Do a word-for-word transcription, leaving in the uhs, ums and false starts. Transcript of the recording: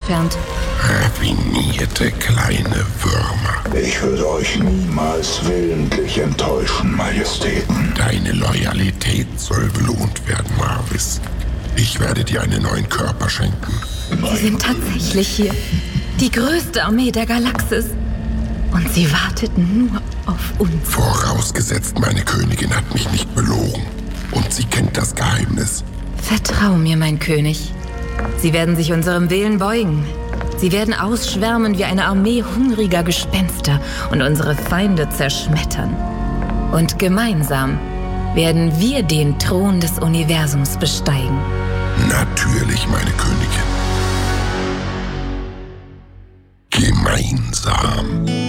entfernt. Raffinierte kleine Würmer. Ich würde euch niemals willentlich enttäuschen, Majestäten. Deine Loyalität soll belohnt werden, Marvis. Ich werde dir einen neuen Körper schenken. Sie sind tatsächlich hier. Die größte Armee der Galaxis. Und sie warteten nur auf uns. Vorausgesetzt, meine Königin hat mich nicht belogen. Und sie kennt das Geheimnis. Vertrau mir, mein König. Sie werden sich unserem Willen beugen. Sie werden ausschwärmen wie eine Armee hungriger Gespenster und unsere Feinde zerschmettern. Und gemeinsam werden wir den Thron des Universums besteigen. Natürlich, meine Königin. Gemeinsam.